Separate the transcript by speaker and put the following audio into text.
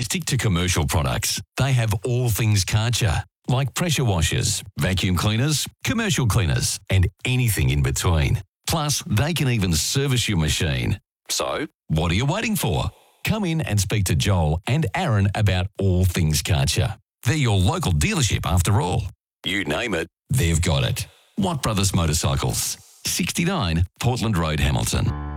Speaker 1: domestic to commercial products, they have all things Karcher, like pressure washers, vacuum cleaners, commercial cleaners, and anything in between. Plus, they can even service your machine. So, what are you waiting for? Come in and speak to Joel and Aaron about all things Karcher. They're your local dealership after all. You name it, they've got it. Watt Brothers Motorcycles, 69 Portland Road, Hamilton.